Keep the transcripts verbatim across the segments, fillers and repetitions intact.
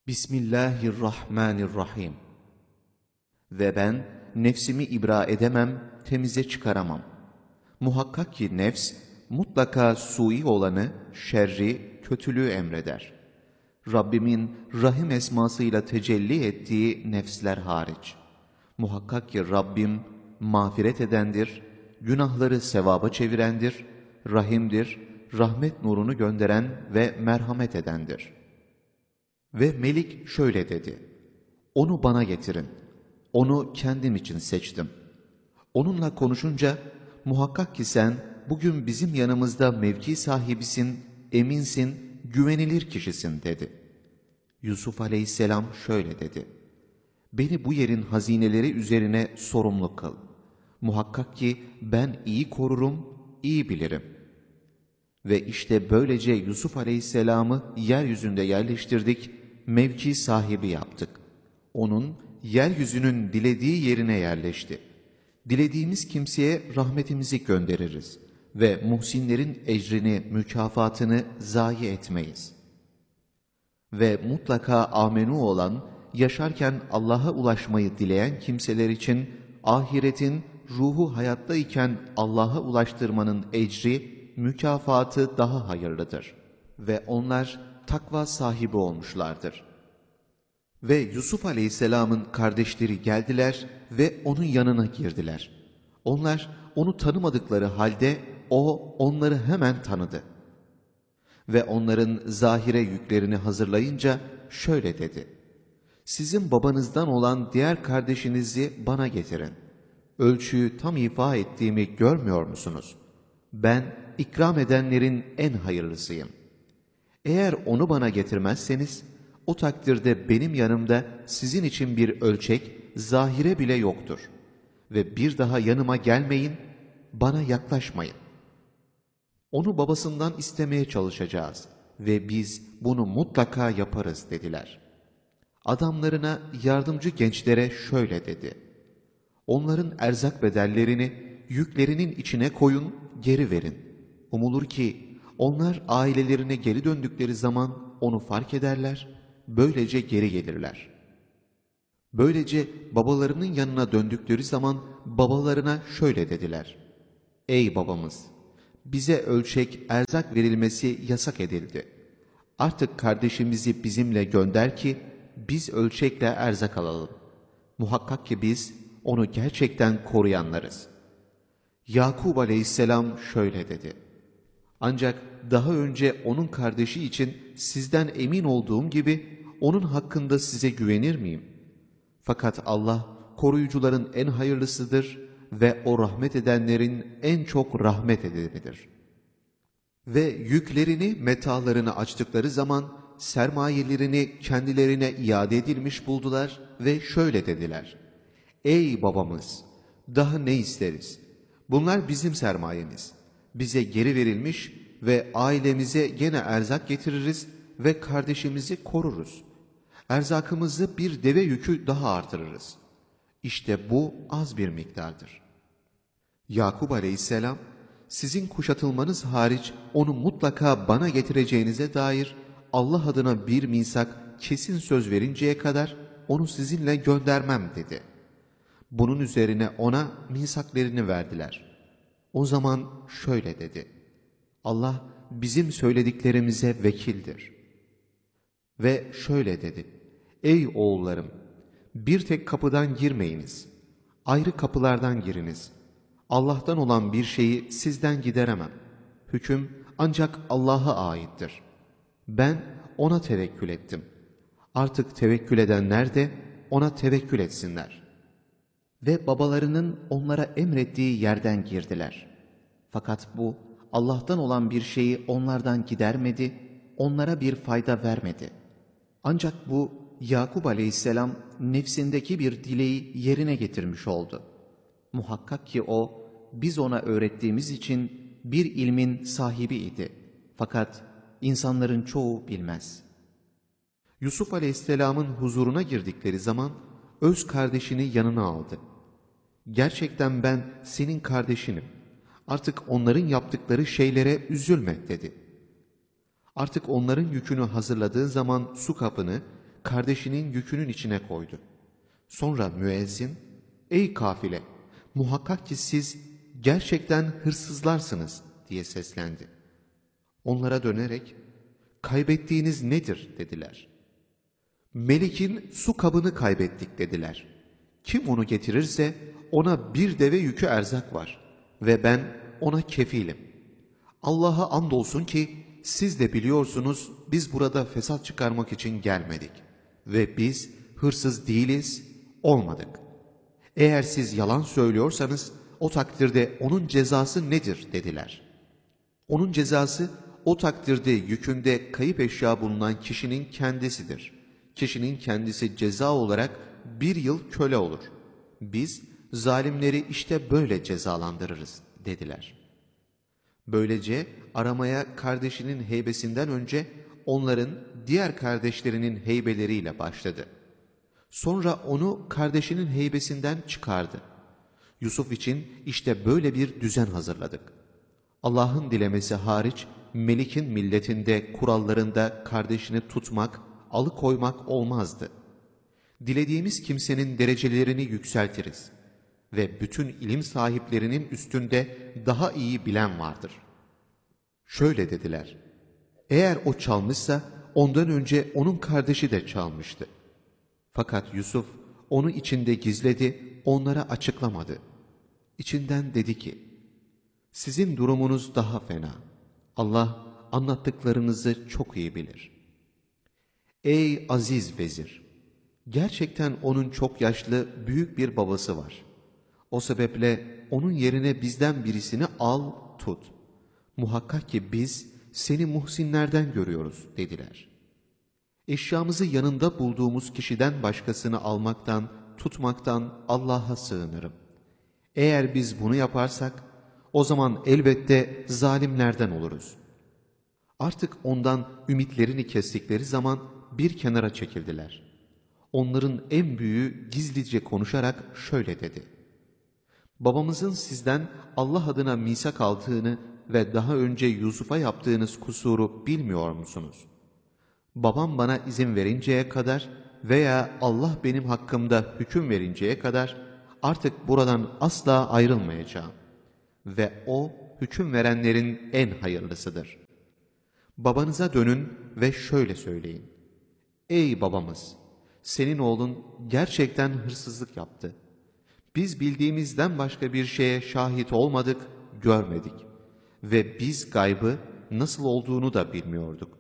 Bismillahirrahmanirrahim. Ve ben nefsimi ibra edemem, temize çıkaramam. Muhakkak ki nefs mutlaka sui olanı, şerri, kötülüğü emreder. Rabbimin Rahim esmasıyla tecelli ettiği nefsler hariç. Muhakkak ki Rabbim mağfiret edendir, günahları sevaba çevirendir, rahimdir, rahmet nurunu gönderen ve merhamet edendir. Ve Melik şöyle dedi: Onu bana getirin. Onu kendim için seçtim. Onunla konuşunca, muhakkak ki sen bugün bizim yanımızda mevki sahibisin, eminsin, güvenilir kişisin dedi. Yusuf aleyhisselam şöyle dedi: Beni bu yerin hazineleri üzerine sorumlu kıl. Muhakkak ki ben iyi korurum, iyi bilirim. Ve işte böylece Yusuf aleyhisselamı yeryüzünde yerleştirdik, mevki sahibi yaptık. Onun yeryüzünün dilediği yerine yerleşti. Dilediğimiz kimseye rahmetimizi göndeririz ve muhsinlerin ecrini, mükafatını zayi etmeyiz. Ve mutlaka amenu olan, yaşarken Allah'a ulaşmayı dileyen kimseler için ahiretin ruhu hayattayken Allah'a ulaştırmanın ecri, mükafatı daha hayırlıdır. Ve onlar takva sahibi olmuşlardır. Ve Yusuf aleyhisselamın kardeşleri geldiler ve onun yanına girdiler. Onlar onu tanımadıkları halde o onları hemen tanıdı. Ve onların zahire yüklerini hazırlayınca şöyle dedi: Sizin babanızdan olan diğer kardeşinizi bana getirin. Ölçüyü tam ifa ettiğimi görmüyor musunuz? Ben ikram edenlerin en hayırlısıyım. Eğer onu bana getirmezseniz, o takdirde benim yanımda sizin için bir ölçek, zahire bile yoktur. Ve bir daha yanıma gelmeyin, bana yaklaşmayın. Onu babasından istemeye çalışacağız ve biz bunu mutlaka yaparız dediler. Adamlarına, yardımcı gençlere şöyle dedi: Onların erzak bedellerini yüklerinin içine koyun, geri verin. Umulur ki onlar ailelerine geri döndükleri zaman onu fark ederler, böylece geri gelirler. Böylece babalarının yanına döndükleri zaman babalarına şöyle dediler: Ey babamız! Bize ölçek, erzak verilmesi yasak edildi. Artık kardeşimizi bizimle gönder ki biz ölçekle erzak alalım. Muhakkak ki biz onu gerçekten koruyanlarız. Yakub aleyhisselam şöyle dedi: Ancak daha önce onun kardeşi için sizden emin olduğum gibi onun hakkında size güvenir miyim? Fakat Allah koruyucuların en hayırlısıdır ve o rahmet edenlerin en çok rahmet edenidir. Ve yüklerini, metalarını açtıkları zaman sermayelerini kendilerine iade edilmiş buldular ve şöyle dediler: Ey babamız! Daha ne isteriz? Bunlar bizim sermayemiz. Bize geri verilmiş ve ailemize gene erzak getiririz ve kardeşimizi koruruz. Erzakımızı bir deve yükü daha artırırız. İşte bu az bir miktardır. Yakub aleyhisselam, sizin kuşatılmanız hariç onu mutlaka bana getireceğinize dair Allah adına bir misak kesin söz verinceye kadar onu sizinle göndermem dedi. Bunun üzerine ona misaklerini verdiler. O zaman şöyle dedi: Allah bizim söylediklerimize vekildir. Ve şöyle dedi: Ey oğullarım! Bir tek kapıdan girmeyiniz. Ayrı kapılardan giriniz. Allah'tan olan bir şeyi sizden gideremem. Hüküm ancak Allah'a aittir. Ben ona tevekkül ettim. Artık tevekkül edenler de ona tevekkül etsinler. Ve babalarının onlara emrettiği yerden girdiler. Fakat bu Allah'tan olan bir şeyi onlardan gidermedi, onlara bir fayda vermedi. Ancak bu Yakub aleyhisselam nefsindeki bir dileği yerine getirmiş oldu. Muhakkak ki o, biz ona öğrettiğimiz için bir ilmin sahibi idi. Fakat insanların çoğu bilmez. Yusuf aleyhisselamın huzuruna girdikleri zaman öz kardeşini yanına aldı. Gerçekten ben senin kardeşinim. Artık onların yaptıkları şeylere üzülme dedi. Artık onların yükünü hazırladığın zaman su kapını, kardeşinin yükünün içine koydu. Sonra müezzin, ''Ey kafile, muhakkak ki siz gerçekten hırsızlarsınız.'' diye seslendi. Onlara dönerek, ''Kaybettiğiniz nedir?'' dediler. ''Melik'in su kabını kaybettik.'' dediler. ''Kim onu getirirse ona bir deve yükü erzak var ve ben ona kefilim. Allah'a andolsun ki siz de biliyorsunuz biz burada fesat çıkarmak için gelmedik ve biz hırsız değiliz, olmadık. Eğer siz yalan söylüyorsanız o takdirde onun cezası nedir?'' dediler. ''Onun cezası o takdirde yükünde kayıp eşya bulunan kişinin kendisidir. Kişinin kendisi ceza olarak bir yıl köle olur. Biz zalimleri işte böyle cezalandırırız.'' dediler. Böylece aramaya kardeşinin heybesinden önce onların diğer kardeşlerinin heybeleriyle başladı. Sonra onu kardeşinin heybesinden çıkardı. Yusuf için işte böyle bir düzen hazırladık. Allah'ın dilemesi hariç Melik'in milletinde, kurallarında kardeşini tutmak, alıkoymak olmazdı. Dilediğimiz kimsenin derecelerini yükseltiriz ve bütün ilim sahiplerinin üstünde daha iyi bilen vardır. Şöyle dediler, eğer o çalmışsa ondan önce onun kardeşi de çalmıştı. Fakat Yusuf onu içinde gizledi, onlara açıklamadı. İçinden dedi ki, sizin durumunuz daha fena. Allah anlattıklarınızı çok iyi bilir. Ey aziz vezir! Gerçekten onun çok yaşlı büyük bir babası var. O sebeple onun yerine bizden birisini al, tut. Muhakkak ki biz seni muhsinlerden görüyoruz dediler. Eşyamızı yanında bulduğumuz kişiden başkasını almaktan, tutmaktan Allah'a sığınırım. Eğer biz bunu yaparsak, o zaman elbette zalimlerden oluruz. Artık ondan ümitlerini kestikleri zaman bir kenara çekildiler. Onların en büyüğü gizlice konuşarak şöyle dedi. Babamızın sizden Allah adına misak aldığını ve daha önce Yusuf'a yaptığınız kusuru bilmiyor musunuz? Babam bana izin verinceye kadar veya Allah benim hakkımda hüküm verinceye kadar artık buradan asla ayrılmayacağım. Ve o hüküm verenlerin en hayırlısıdır. Babanıza dönün ve şöyle söyleyin. Ey babamız! Senin oğlun gerçekten hırsızlık yaptı. Biz bildiğimizden başka bir şeye şahit olmadık, görmedik. Ve biz gaybı nasıl olduğunu da bilmiyorduk.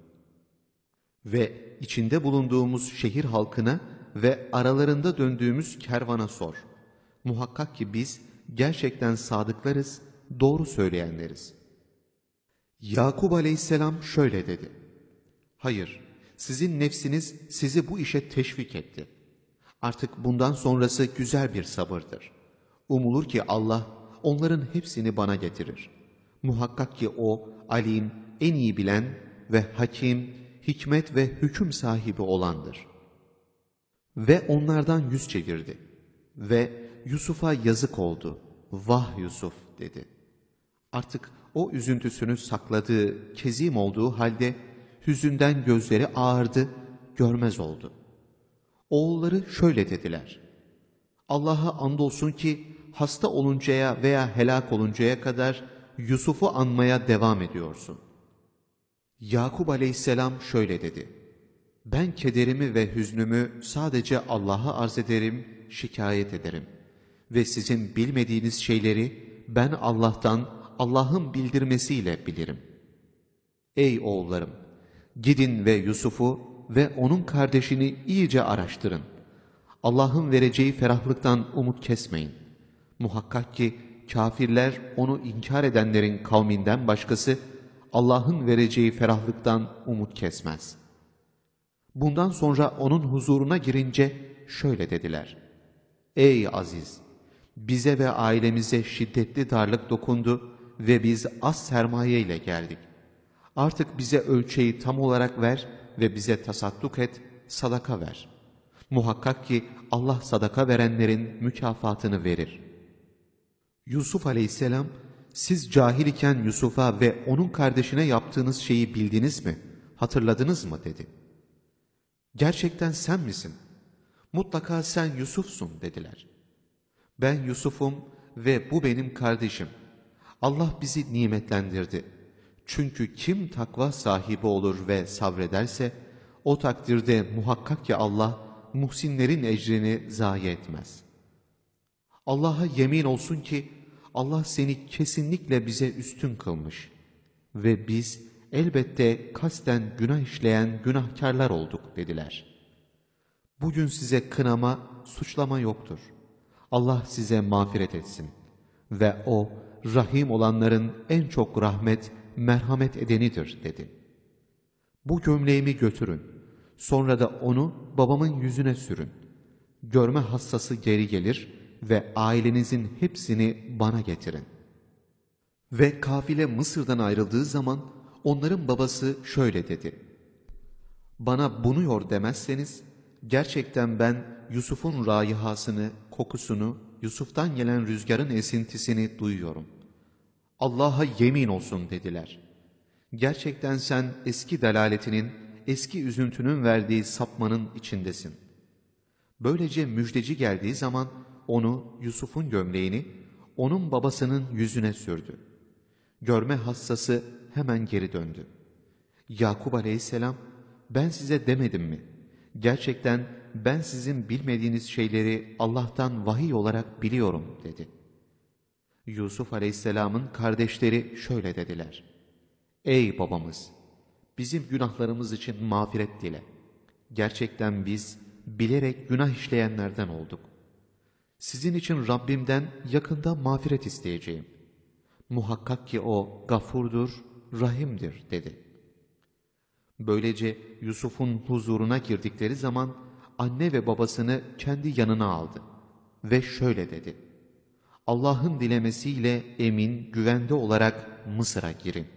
Ve içinde bulunduğumuz şehir halkına ve aralarında döndüğümüz kervana sor. Muhakkak ki biz gerçekten sadıklarız, doğru söyleyenleriz. Yakup aleyhisselam şöyle dedi. Hayır, sizin nefsiniz sizi bu işe teşvik etti. Artık bundan sonrası güzel bir sabırdır. Umulur ki Allah onların hepsini bana getirir. Muhakkak ki o alim, en iyi bilen ve hakim, hikmet ve hüküm sahibi olandır. Ve onlardan yüz çevirdi. Ve Yusuf'a yazık oldu. Vah Yusuf dedi. Artık o üzüntüsünü sakladığı, kezim olduğu halde hüzünden gözleri ağardı, görmez oldu. Oğulları şöyle dediler. Allah'a andolsun ki hasta oluncaya veya helak oluncaya kadar Yusuf'u anmaya devam ediyorsun. Yakup aleyhisselam şöyle dedi. Ben kederimi ve hüznümü sadece Allah'a arz ederim, şikayet ederim. Ve sizin bilmediğiniz şeyleri ben Allah'tan, Allah'ın bildirmesiyle bilirim. Ey oğullarım! Gidin ve Yusuf'u ve onun kardeşini iyice araştırın. Allah'ın vereceği ferahlıktan umut kesmeyin. Muhakkak ki kafirler onu inkar edenlerin kavminden başkası Allah'ın vereceği ferahlıktan umut kesmez. Bundan sonra onun huzuruna girince şöyle dediler. Ey aziz! Bize ve ailemize şiddetli darlık dokundu ve biz az sermaye ile geldik. Artık bize ölçeği tam olarak ver ve bize tasadduk et, sadaka ver. Muhakkak ki Allah sadaka verenlerin mükafatını verir. Yusuf aleyhisselam, siz cahil iken Yusuf'a ve onun kardeşine yaptığınız şeyi bildiniz mi, hatırladınız mı dedi. Gerçekten sen misin? Mutlaka sen Yusuf'sun dediler. Ben Yusuf'um ve bu benim kardeşim. Allah bizi nimetlendirdi. Çünkü kim takva sahibi olur ve sabrederse, o takdirde muhakkak ki Allah, muhsinlerin ecrini zayi etmez. Allah'a yemin olsun ki, Allah seni kesinlikle bize üstün kılmış. Ve biz elbette kasten günah işleyen günahkarlar olduk dediler. Bugün size kınama, suçlama yoktur. Allah size mağfiret etsin. Ve O, rahim olanların en çok rahmet, merhamet edenidir dedi. Bu gömleğimi götürün. Sonra da onu babamın yüzüne sürün. Görme hastası geri gelir ve ailenizin hepsini bana getirin. Ve kafile Mısır'dan ayrıldığı zaman onların babası şöyle dedi. Bana bunu yor demezseniz, gerçekten ben Yusuf'un raihasını, kokusunu, Yusuf'tan gelen rüzgarın esintisini duyuyorum. Allah'a yemin olsun dediler. Gerçekten sen eski dalaletinin, eski üzüntünün verdiği sapmanın içindesin. Böylece müjdeci geldiği zaman onu, Yusuf'un gömleğini, onun babasının yüzüne sürdü. Görme hastası hemen geri döndü. Yakup aleyhisselam, ben size demedim mi? Gerçekten ben sizin bilmediğiniz şeyleri Allah'tan vahiy olarak biliyorum dedi. Yusuf aleyhisselamın kardeşleri şöyle dediler. Ey babamız! Bizim günahlarımız için mağfiret dile. Gerçekten biz bilerek günah işleyenlerden olduk. Sizin için Rabbimden yakında mağfiret isteyeceğim. Muhakkak ki O gafurdur, rahimdir dedi. Böylece Yusuf'un huzuruna girdikleri zaman anne ve babasını kendi yanına aldı ve şöyle dedi. Allah'ın dilemesiyle emin, güvende olarak Mısır'a girin.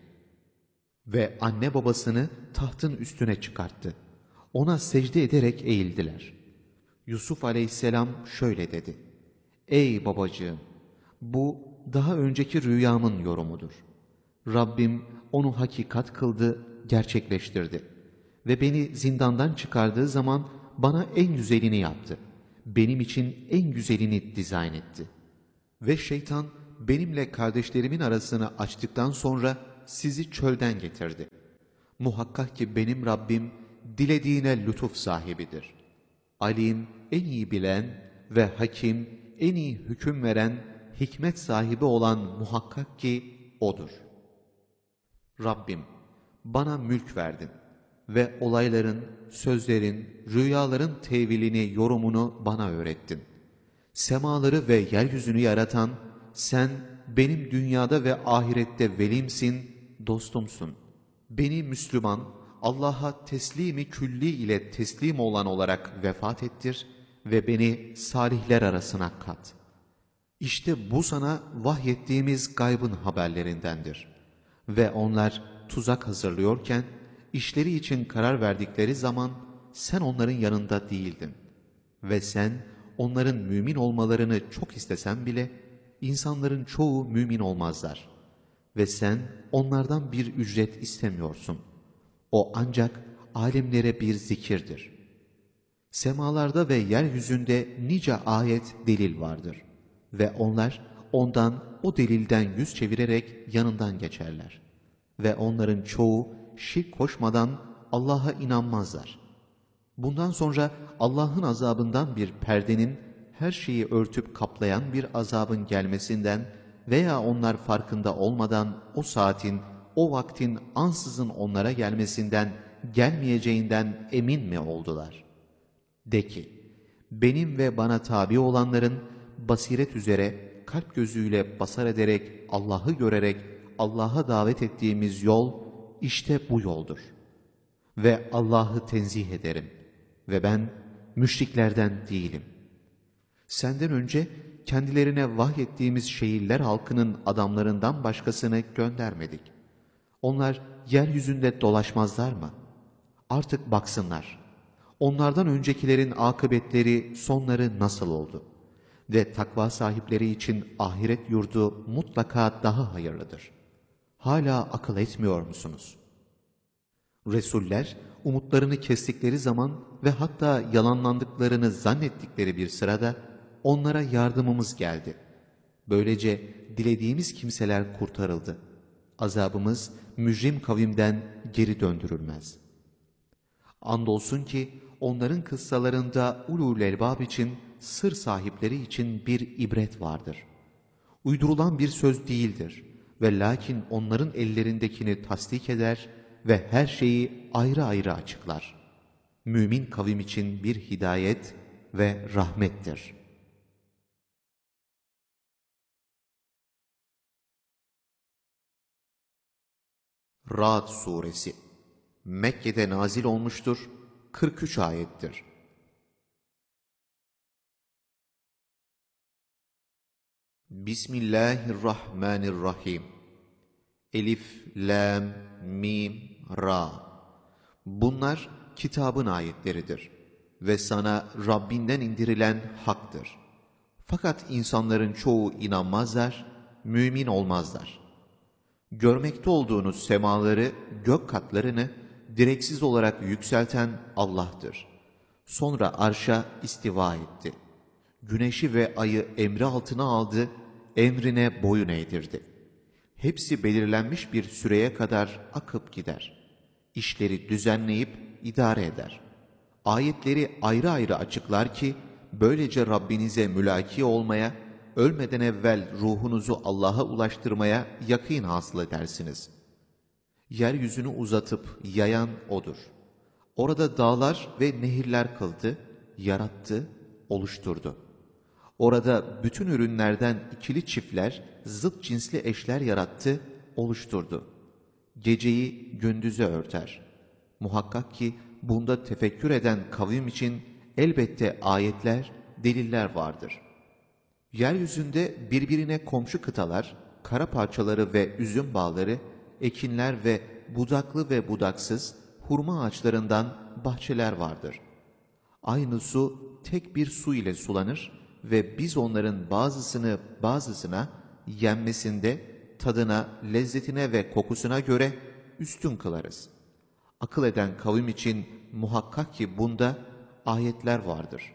Ve anne babasını tahtın üstüne çıkarttı. Ona secde ederek eğildiler. Yusuf aleyhisselam şöyle dedi. Ey babacığım! Bu daha önceki rüyamın yorumudur. Rabbim onu hakikat kıldı, gerçekleştirdi. Ve beni zindandan çıkardığı zaman bana en güzelini yaptı. Benim için en güzelini dizayn etti. Ve şeytan benimle kardeşlerimin arasını açtıktan sonra sizi çölden getirdi. Muhakkak ki benim Rabbim dilediğine lütuf sahibidir. Alim, en iyi bilen ve hakim, en iyi hüküm veren, hikmet sahibi olan muhakkak ki O'dur. Rabbim, bana mülk verdin ve olayların, sözlerin, rüyaların tevilini, yorumunu bana öğrettin. Semaları ve yeryüzünü yaratan, sen benim dünyada ve ahirette velimsin, dostumsun. Beni Müslüman, Allah'a teslimi külli ile teslim olan olarak vefat ettir ve beni salihler arasına kat. İşte bu sana vahyettiğimiz gaybın haberlerindendir. Ve onlar tuzak hazırlıyorken, işleri için karar verdikleri zaman sen onların yanında değildin. Ve sen onların mümin olmalarını çok istesen bile, insanların çoğu mümin olmazlar. Ve sen onlardan bir ücret istemiyorsun. O ancak alimlere bir zikirdir. Semalarda ve yeryüzünde nice ayet, delil vardır. Ve onlar ondan, o delilden yüz çevirerek yanından geçerler. Ve onların çoğu şirk koşmadan Allah'a inanmazlar. Bundan sonra Allah'ın azabından bir perdenin, her şeyi örtüp kaplayan bir azabın gelmesinden veya onlar farkında olmadan o saatin, o vaktin ansızın onlara gelmesinden, gelmeyeceğinden emin mi oldular? De ki, benim ve bana tabi olanların basiret üzere, kalp gözüyle basar ederek, Allah'ı görerek, Allah'a davet ettiğimiz yol, işte bu yoldur. Ve Allah'ı tenzih ederim. Ve ben müşriklerden değilim. Senden önce kendilerine vahyettiğimiz şehirler halkının adamlarından başkasını göndermedik. Onlar yeryüzünde dolaşmazlar mı? Artık baksınlar. Onlardan öncekilerin akıbetleri, sonları nasıl oldu? Ve takva sahipleri için ahiret yurdu mutlaka daha hayırlıdır. Hala akıl etmiyor musunuz? Resuller umutlarını kestikleri zaman ve hatta yalanlandıklarını zannettikleri bir sırada onlara yardımımız geldi. Böylece dilediğimiz kimseler kurtarıldı. Azabımız mücrim kavimden geri döndürülmez. Andolsun ki onların kıssalarında ulul elbab için, sır sahipleri için bir ibret vardır. Uydurulan bir söz değildir ve lakin onların ellerindekini tasdik eder ve her şeyi ayrı ayrı açıklar. Mümin kavim için bir hidayet ve rahmettir. Ra'd Suresi Mekke'de nazil olmuştur, kırk üç ayettir. Bismillahirrahmanirrahim. Elif, Lam, Mim, Ra. Bunlar kitabın ayetleridir ve sana Rabbinden indirilen haktır. Fakat insanların çoğu inanmazlar, mümin olmazlar. Görmekte olduğunuz semaları, gök katlarını direksiz olarak yükselten Allah'tır. Sonra arşa istiva etti. Güneşi ve ayı emri altına aldı, emrine boyun eğdirdi. Hepsi belirlenmiş bir süreye kadar akıp gider. İşleri düzenleyip idare eder. Ayetleri ayrı ayrı açıklar ki, böylece Rabbinize mülaki olmaya, ölmeden evvel ruhunuzu Allah'a ulaştırmaya yakîn hasıl edersiniz. Yeryüzünü uzatıp yayan O'dur. Orada dağlar ve nehirler kıldı, yarattı, oluşturdu. Orada bütün ürünlerden ikili çiftler, zıt cinsli eşler yarattı, oluşturdu. Geceyi gündüze örter. Muhakkak ki bunda tefekkür eden kavim için elbette ayetler, deliller vardır. Yeryüzünde birbirine komşu kıtalar, kara parçaları ve üzüm bağları, ekinler ve budaklı ve budaksız hurma ağaçlarından bahçeler vardır. Aynı su tek bir su ile sulanır ve biz onların bazısını bazısına yenmesinde, tadına, lezzetine ve kokusuna göre üstün kılarız. Akıl eden kavim için muhakkak ki bunda ayetler vardır.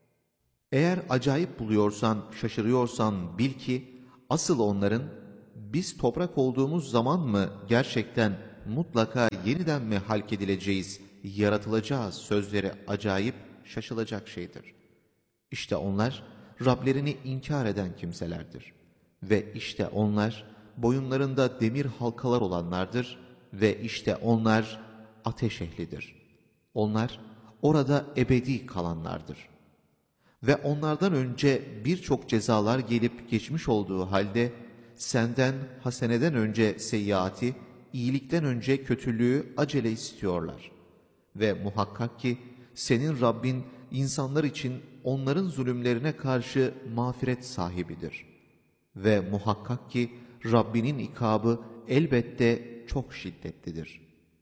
Eğer acayip buluyorsan, şaşırıyorsan bil ki asıl onların biz toprak olduğumuz zaman mı gerçekten mutlaka yeniden mi halk edileceğiz, yaratılacağız sözleri acayip, şaşılacak şeydir. İşte onlar Rablerini inkar eden kimselerdir. Ve işte onlar boyunlarında demir halkalar olanlardır ve işte onlar ateş ehlidir. Onlar orada ebedi kalanlardır. Ve onlardan önce birçok cezalar gelip geçmiş olduğu halde senden haseneden önce seyyiati, iyilikten önce kötülüğü acele istiyorlar. Ve muhakkak ki senin Rabbin insanlar için onların zulümlerine karşı mağfiret sahibidir. Ve muhakkak ki Rabbinin ikabı elbette çok şiddetlidir.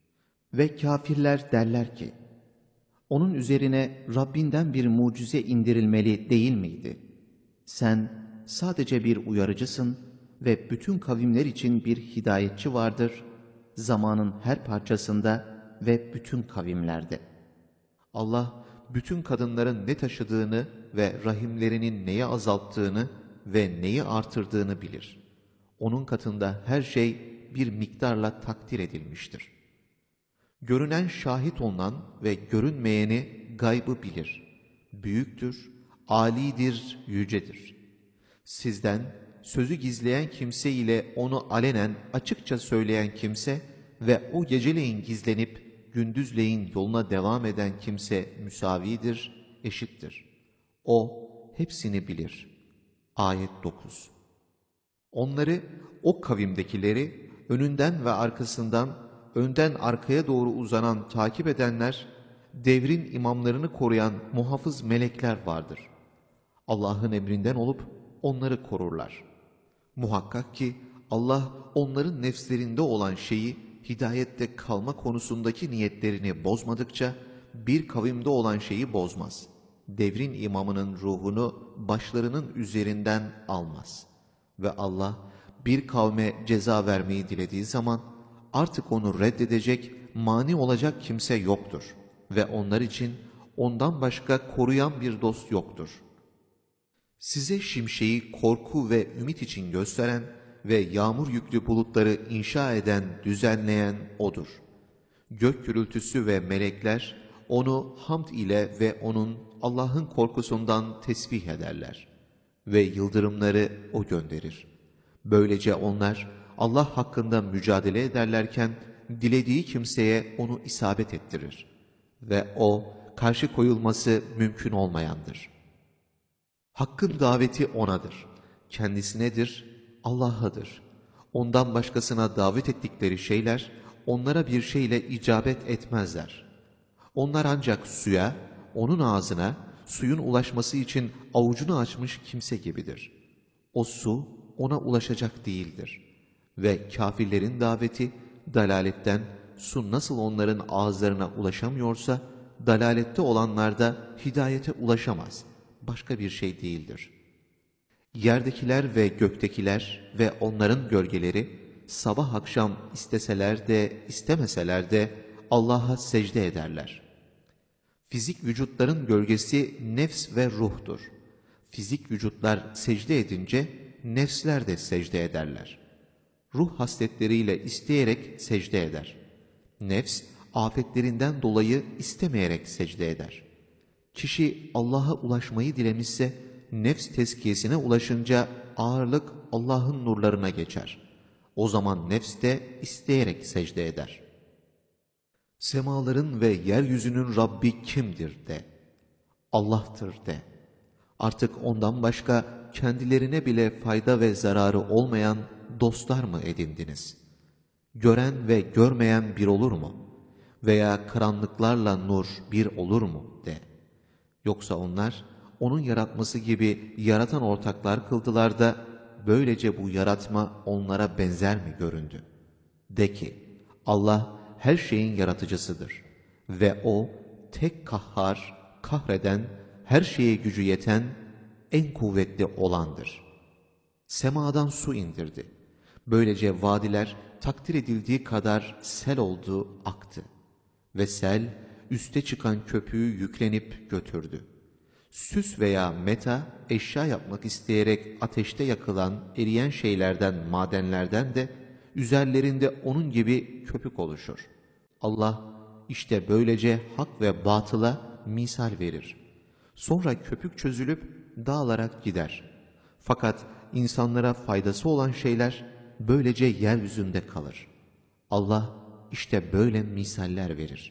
Ve kafirler derler ki, onun üzerine Rabbinden bir mucize indirilmeli değil miydi? Sen sadece bir uyarıcısın ve bütün kavimler için bir hidayetçi vardır, zamanın her parçasında ve bütün kavimlerde. Allah, bütün kadınların ne taşıdığını ve rahimlerinin neyi azalttığını ve neyi artırdığını bilir. Onun katında her şey bir miktarla takdir edilmiştir. Görünen şahit olunan ve görünmeyeni gaybı bilir. Büyüktür, âlidir, yücedir. Sizden sözü gizleyen kimse ile onu alenen açıkça söyleyen kimse ve o geceleyin gizlenip gündüzleyin yoluna devam eden kimse müsavidir, eşittir. O hepsini bilir. Ayet dokuz. Onları, o kavimdekileri önünden ve arkasından, önden arkaya doğru uzanan takip edenler, devrin imamlarını koruyan muhafız melekler vardır. Allah'ın emrinden olup onları korurlar. Muhakkak ki Allah onların nefslerinde olan şeyi hidayette kalma konusundaki niyetlerini bozmadıkça bir kavimde olan şeyi bozmaz. Devrin imamının ruhunu başlarının üzerinden almaz. Ve Allah bir kavme ceza vermeyi dilediği zaman artık onu reddedecek, mani olacak kimse yoktur ve onlar için ondan başka koruyan bir dost yoktur. Size şimşeği korku ve ümit için gösteren ve yağmur yüklü bulutları inşa eden, düzenleyen O'dur. Gök gürültüsü ve melekler O'nu hamd ile ve O'nun Allah'ın korkusundan tesbih ederler. Ve yıldırımları O gönderir. Böylece onlar Allah hakkında mücadele ederlerken dilediği kimseye onu isabet ettirir. Ve O karşı koyulması mümkün olmayandır. Hakkın daveti O'nadır. Kendisinedir, Allah'adır. Ondan başkasına davet ettikleri şeyler onlara bir şeyle icabet etmezler. Onlar ancak suya, onun ağzına, suyun ulaşması için avucunu açmış kimse gibidir. O su ona ulaşacak değildir. Ve kafirlerin daveti dalaletten, su nasıl onların ağızlarına ulaşamıyorsa, dalalette olanlar da hidayete ulaşamaz. Başka bir şey değildir. Yerdekiler ve göktekiler ve onların gölgeleri sabah akşam isteseler de istemeseler de Allah'a secde ederler. Fizik vücutların gölgesi nefs ve ruhtur. Fizik vücutlar secde edince nefsler de secde ederler. Ruh hasletleriyle isteyerek secde eder. Nefs afetlerinden dolayı istemeyerek secde eder. Kişi Allah'a ulaşmayı dilemişse, nefs tezkiyesine ulaşınca ağırlık Allah'ın nurlarına geçer. O zaman nefs de isteyerek secde eder. Semaların ve yeryüzünün Rabbi kimdir de, Allah'tır de. Artık ondan başka kendilerine bile fayda ve zararı olmayan dostlar mı edindiniz? Gören ve görmeyen bir olur mu? Veya karanlıklarla nur bir olur mu de. Yoksa onlar onun yaratması gibi yaratan ortaklar kıldılar da böylece bu yaratma onlara benzer mi göründü? De ki Allah her şeyin yaratıcısıdır ve O tek kahhar, kahreden, her şeye gücü yeten, en kuvvetli olandır. Semadan su indirdi. Böylece vadiler takdir edildiği kadar sel oldu, aktı. Ve sel üste çıkan köpüğü yüklenip götürdü. Süs veya meta, eşya yapmak isteyerek ateşte yakılan, eriyen şeylerden, madenlerden de üzerlerinde onun gibi köpük oluşur. Allah işte böylece hak ve batıla misal verir. Sonra köpük çözülüp dağılarak gider. Fakat insanlara faydası olan şeyler böylece yeryüzünde kalır. Allah işte böyle misaller verir.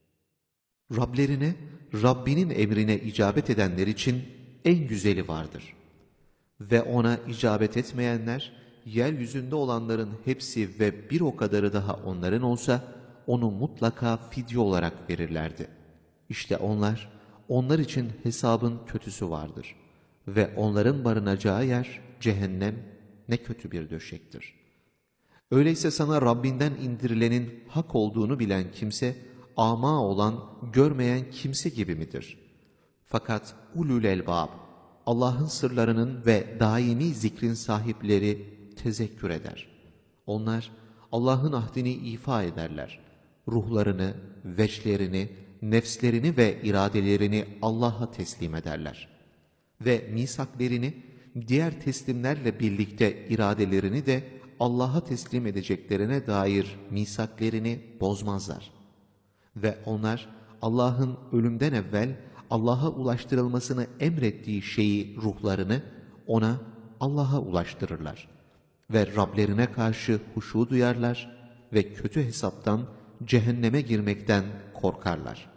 Rablerine, Rabbinin emrine icabet edenler için en güzeli vardır. Ve ona icabet etmeyenler, yeryüzünde olanların hepsi ve bir o kadarı daha onların olsa, onu mutlaka fidye olarak verirlerdi. İşte onlar, onlar için hesabın kötüsü vardır. Ve onların barınacağı yer, cehennem, ne kötü bir döşektir. Öyleyse sana Rabbinden indirilenin hak olduğunu bilen kimse, ama olan, görmeyen kimse gibi midir? Fakat ulul elbab, Allah'ın sırlarının ve daimi zikrin sahipleri tezekkür eder. Onlar Allah'ın ahdini ifa ederler. Ruhlarını, veçlerini, nefslerini ve iradelerini Allah'a teslim ederler. Ve misaklerini, diğer teslimlerle birlikte iradelerini de Allah'a teslim edeceklerine dair misaklerini bozmazlar. Ve onlar Allah'ın ölümden evvel Allah'a ulaştırılmasını emrettiği şeyi, ruhlarını ona, Allah'a ulaştırırlar. Ve Rablerine karşı huşu duyarlar ve kötü hesaptan, cehenneme girmekten korkarlar.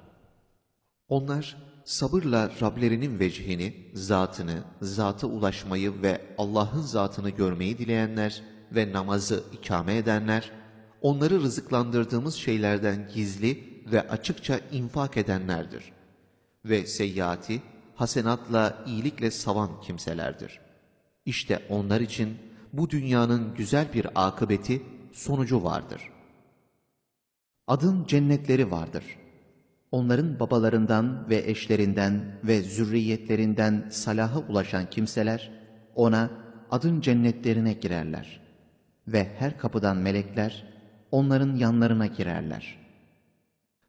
Onlar sabırla Rablerinin vecihini, zatını, zata ulaşmayı ve Allah'ın zatını görmeyi dileyenler ve namazı ikame edenler, onları rızıklandırdığımız şeylerden gizli ve açıkça infak edenlerdir. Ve seyyiati, hasenatla, iyilikle savan kimselerdir. İşte onlar için bu dünyanın güzel bir akıbeti, sonucu vardır. Adın cennetleri vardır. Onların babalarından ve eşlerinden ve zürriyetlerinden salaha ulaşan kimseler, ona adın cennetlerine girerler. Ve her kapıdan melekler, onların yanlarına girerler.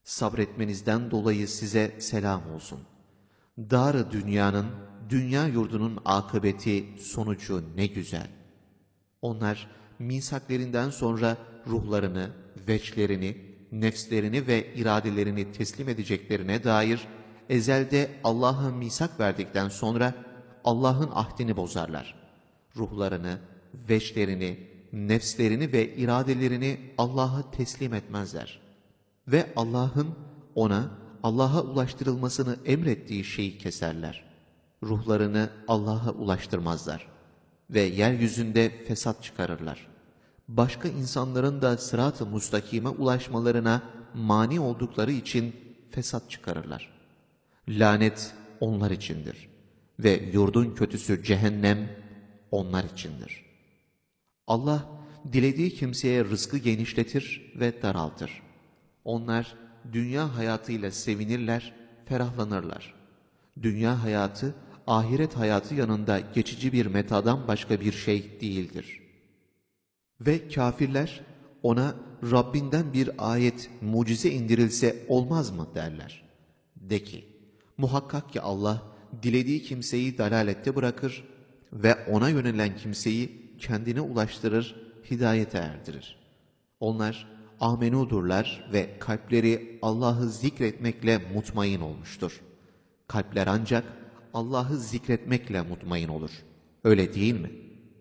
Sabretmenizden dolayı size selam olsun. Dar-ı dünyanın, dünya yurdunun akıbeti, sonucu ne güzel. Onlar misaklerinden sonra ruhlarını, veçlerini, nefslerini ve iradelerini teslim edeceklerine dair ezelde Allah'a misak verdikten sonra Allah'ın ahdini bozarlar. Ruhlarını, veçlerini, nefslerini ve iradelerini Allah'a teslim etmezler. Ve Allah'ın ona, Allah'a ulaştırılmasını emrettiği şeyi keserler. Ruhlarını Allah'a ulaştırmazlar. Ve yeryüzünde fesat çıkarırlar. Başka insanların da sırat-ı mustakime ulaşmalarına mani oldukları için fesat çıkarırlar. Lanet onlar içindir. Ve yurdun kötüsü cehennem onlar içindir. Allah dilediği kimseye rızkı genişletir ve daraltır. Onlar dünya hayatıyla sevinirler, ferahlanırlar. Dünya hayatı, ahiret hayatı yanında geçici bir metadan başka bir şey değildir. Ve kafirler ona Rabbinden bir ayet, mucize indirilse olmaz mı derler. De ki, muhakkak ki Allah dilediği kimseyi dalalette bırakır ve ona yönelen kimseyi kendine ulaştırır, hidayete erdirir. Onlar amenudurlar ve kalpleri Allah'ı zikretmekle mutmain olmuştur. Kalpler ancak Allah'ı zikretmekle mutmain olur. Öyle değil mi?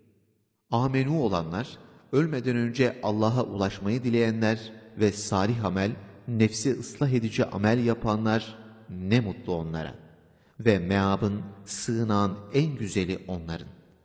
Amenu olanlar, ölmeden önce Allah'a ulaşmayı dileyenler ve salih amel, nefsi ıslah edici amel yapanlar ne mutlu onlara. Ve meabın, sığınağın en güzeli onların.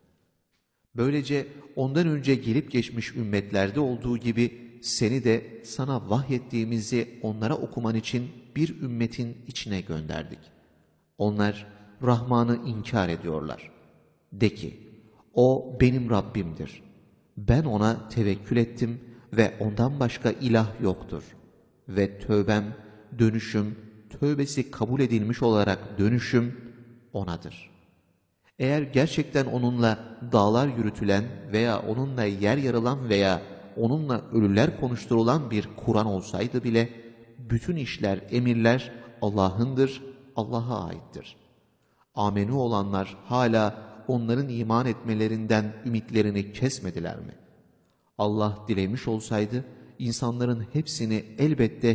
Böylece ondan önce gelip geçmiş ümmetlerde olduğu gibi seni de sana vahyettiğimizi onlara okuman için bir ümmetin içine gönderdik. Onlar Rahman'ı inkar ediyorlar. De ki, o benim Rabbimdir. Ben ona tevekkül ettim ve ondan başka ilah yoktur. Ve tövbem, dönüşüm, tövbesi kabul edilmiş olarak dönüşüm O'nadır. Eğer gerçekten onunla dağlar yürütülen veya onunla yer yarılan veya onunla ölüler konuşturulan bir Kur'an olsaydı bile, bütün işler, emirler Allah'ındır, Allah'a aittir. Amenu olanlar hala onların iman etmelerinden ümitlerini kesmediler mi? Allah dilemiş olsaydı, insanların hepsini elbette